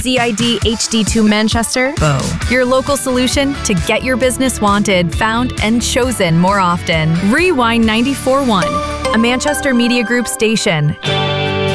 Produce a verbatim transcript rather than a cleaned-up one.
Z I D H D two Manchester, Bow. Your local solution to get your business wanted, found, and chosen more often. Rewind ninety-four point one, a Manchester Media Group station.